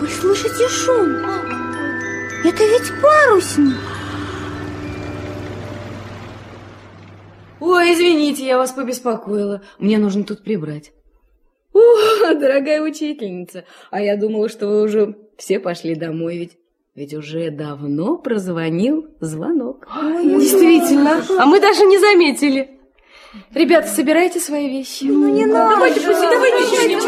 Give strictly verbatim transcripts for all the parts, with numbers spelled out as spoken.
слышите шум? Это ведь парусник. Ой, извините, я вас побеспокоила. Мне нужно тут прибрать. О, дорогая учительница, а я думала, что вы уже все пошли домой, ведь ведь уже давно прозвонил звонок. Ой, действительно, а мы даже не заметили. Ребята, собирайте свои вещи. Ну не надо. Давайте, давайте,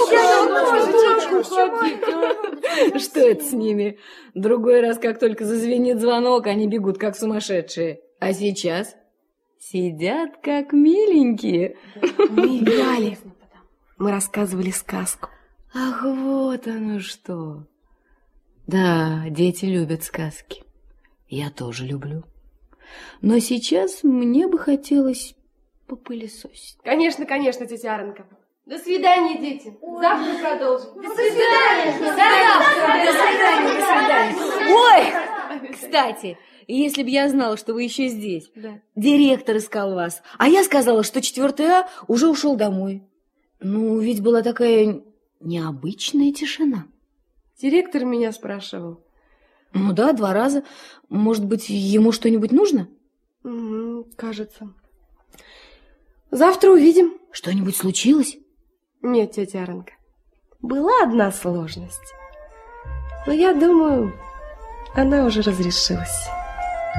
чуть-чуть. Что это с ними? Другой раз, как только зазвенит звонок, они бегут, как сумасшедшие. А сейчас сидят, как миленькие. Мы играли. Мы рассказывали сказку. Ах, вот оно что. Да, дети любят сказки. Я тоже люблю. Но сейчас мне бы хотелось попылесосить. Конечно, конечно, тетя Аренка. До свидания, дети. Завтра продолжим. До свидания. До свидания. До свидания. Ой, кстати, если бы я знала, что вы еще здесь. Да. Директор искал вас, а я сказала, что четвертый А уже ушел домой. Ну, ведь была такая необычная тишина. Директор меня спрашивал. Ну да, два раза. Может быть, ему что-нибудь нужно? Угу, кажется. Завтра увидим. Что-нибудь случилось? Нет, тетя Аренка. Была одна сложность. Но я думаю, она уже разрешилась.